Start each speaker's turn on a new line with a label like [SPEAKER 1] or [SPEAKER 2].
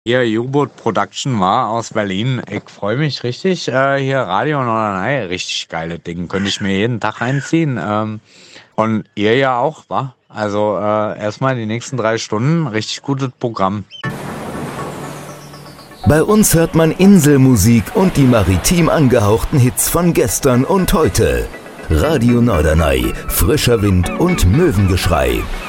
[SPEAKER 1] Hier U-Boot Production war aus Berlin. Ich freue mich richtig. Hier Radio Norderney, richtig geile Ding. Könnte ich mir jeden Tag reinziehen. Und ihr ja auch, wa? Also erstmal die nächsten 3 Stunden richtig gutes Programm.
[SPEAKER 2] Bei uns hört man Inselmusik und die maritim angehauchten Hits von gestern und heute. Radio Norderney, frischer Wind und Möwengeschrei.